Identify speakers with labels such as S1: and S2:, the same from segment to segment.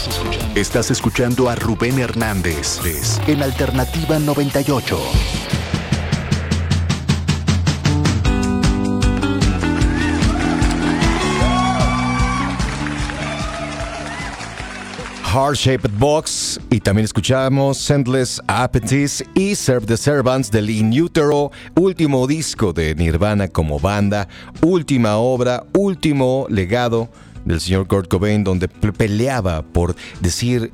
S1: Estás escuchando a Rubén Hernández en Alternativa 98.
S2: Heart-Shaped Box, y también escuchamos Endless Appetite y Serve the Servants del In Utero, último disco de Nirvana como banda, última obra, último legado del señor Kurt Cobain, donde peleaba por decir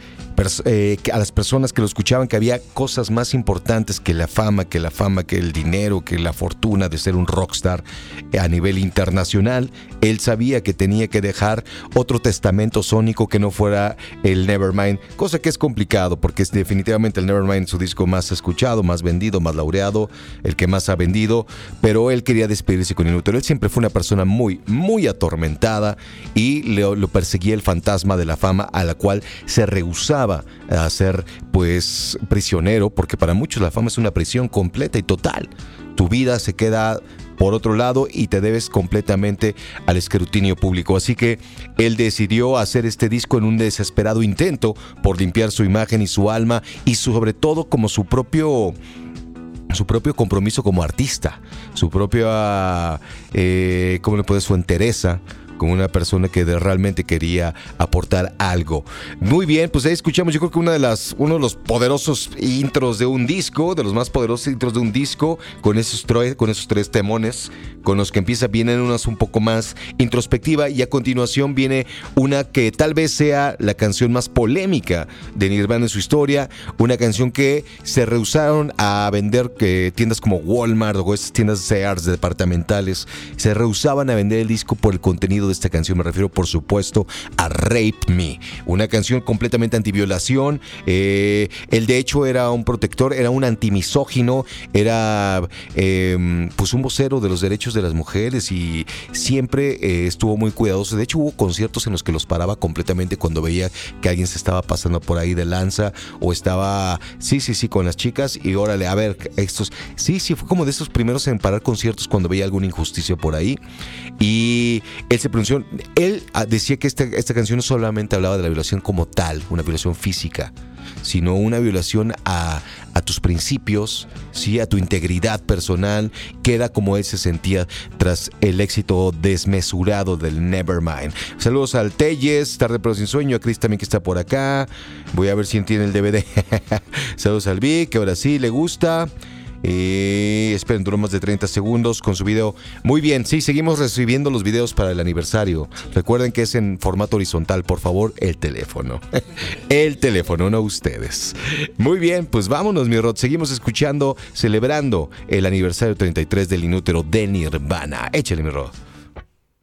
S2: a las personas que lo escuchaban que había cosas más importantes que la fama, que el dinero, que la fortuna de ser un rockstar a nivel internacional. Él sabía que tenía que dejar otro testamento sónico que no fuera el Nevermind, cosa que es complicado porque es definitivamente el Nevermind su disco más escuchado, más vendido, más laureado, el que más ha vendido, pero él quería despedirse con In Utero. Él siempre fue una persona muy, muy atormentada y lo perseguía el fantasma de la fama, a la cual se rehusaba a ser pues prisionero, porque para muchos la fama es una prisión completa y total. Tu vida se queda por otro lado y te debes completamente al escrutinio público. Así que él decidió hacer este disco en un desesperado intento por limpiar su imagen y su alma, y sobre todo como su propio compromiso como artista, su propia ¿cómo le puedes? Su entereza como una persona que realmente quería aportar algo. Muy bien, pues ahí escuchamos, yo creo que uno de los poderosos intros de un disco, de los más poderosos intros de un disco, con esos tres temones, con los que empieza, vienen unas un poco más introspectiva, y a continuación viene una que tal vez sea la canción más polémica de Nirvana en su historia, una canción que se rehusaron a vender, que tiendas como Walmart o esas tiendas Sears departamentales se rehusaban a vender el disco por el contenido de esta canción. Me refiero, por supuesto, a Rape Me, una canción completamente antiviolación. Él de hecho era un protector, era un antimisógino, era pues un vocero de los derechos de las mujeres, y siempre estuvo muy cuidadoso. De hecho, hubo conciertos en los que los paraba completamente cuando veía que alguien se estaba pasando por ahí de lanza o estaba con las chicas, y órale, a ver, estos fue como de esos primeros en parar conciertos cuando veía alguna injusticia por ahí. Y él decía que esta canción no solamente hablaba de la violación como tal, una violación física, sino una violación a tus principios, ¿sí? A tu integridad personal, que era como él se sentía tras el éxito desmesurado del Nevermind. Saludos al Telles, Tarde pero sin sueño, a Chris también, que está por acá. Voy a ver si tiene el DVD. Saludos al Vic, que ahora sí le gusta. Esperen, duró más de 30 segundos con su video. Muy bien, sí, seguimos recibiendo los videos para el aniversario. Recuerden que es en formato horizontal, por favor, el teléfono. El teléfono, no ustedes. Muy bien, pues vámonos, mi Rod. Seguimos escuchando, celebrando el aniversario 33 del In Utero de Nirvana. Échale, mi Rod.